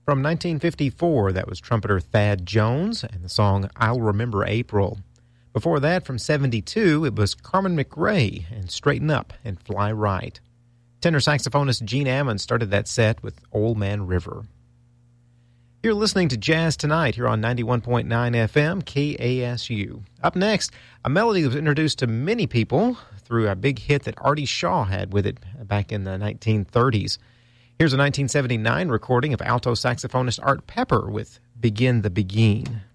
From 1954, that was trumpeter Thad Jones and the song I'll Remember April. Before that, from 72, it was Carmen McRae and Straighten Up and Fly Right. Tenor saxophonist Gene Ammon started that set with Old Man River. You're listening to Jazz Tonight here on 91.9 FM KASU. Up next, a melody that was introduced to many people through a big hit that Artie Shaw had with it back in the 1930s. Here's a 1979 recording of alto saxophonist Art Pepper with Begin the Beguine.